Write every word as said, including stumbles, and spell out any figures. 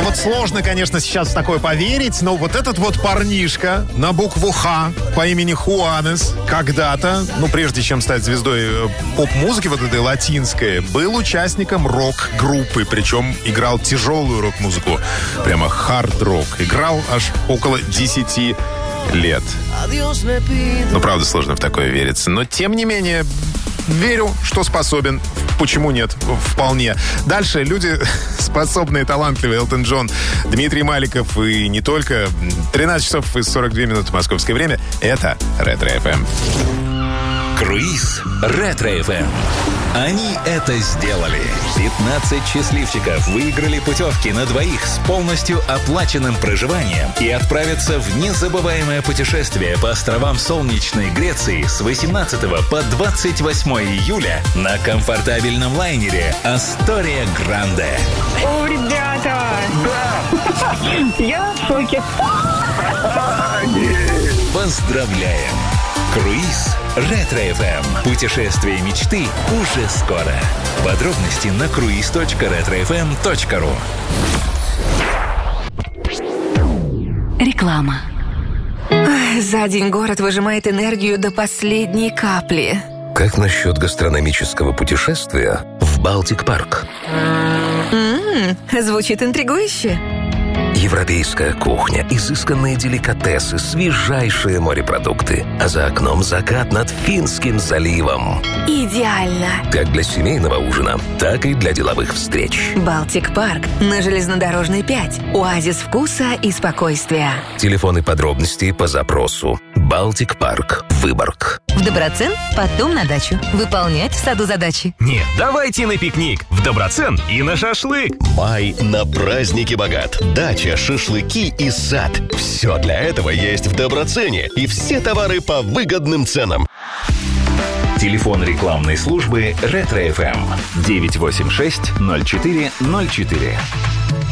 вот сложно, конечно, сейчас в такое поверить, но вот этот вот парнишка на букву «Х» по имени Хуанес когда-то, ну, прежде чем стать звездой поп-музыки вот этой латинской, был участником рок-группы, причем играл тяжелую рок-музыку, прямо хард-рок. Играл аж около десяти лет. Ну, правда, сложно в такое вериться. Но, тем не менее, верю, что способен. Почему нет? Вполне. Дальше люди способные, талантливые. Элтон Джон, Дмитрий Маликов и не только. тринадцать часов и сорок две минуты московское время. Это Ретро-эф эм. Круиз Ретро-эф эм. Они это сделали. пятнадцать счастливчиков выиграли путевки на двоих с полностью оплаченным проживанием и отправятся в незабываемое путешествие по островам солнечной Греции с восемнадцатого по двадцать восьмое июля на комфортабельном лайнере «Астория Гранде». О, ребята! Да! Я в шоке. Поздравляем! Круиз Ретро-эф эм. Путешествие мечты уже скоро. Подробности на круиз точка ретро эф эм точка ру. Реклама. За день город выжимает энергию до последней капли. Как насчет гастрономического путешествия в Балтик-парк? М-м, звучит интригующе. Европейская кухня, изысканные деликатесы, свежайшие морепродукты. А за окном закат над Финским заливом. Идеально. Как для семейного ужина, так и для деловых встреч. Балтик-парк на Железнодорожной пять. Оазис вкуса и спокойствия. Телефоны подробностей по запросу. Балтик-парк, Выборг. В Доброцен, потом на дачу. Выполнять в саду задачи. Нет, давайте на пикник. В Доброцен и на шашлык. Май на праздники богат. Дача, шашлыки и сад. Все для этого есть в Доброцене. И все товары по выгодным ценам. Телефон рекламной службы Ретро-эф эм девять восемь шесть ноль четыре ноль четыре.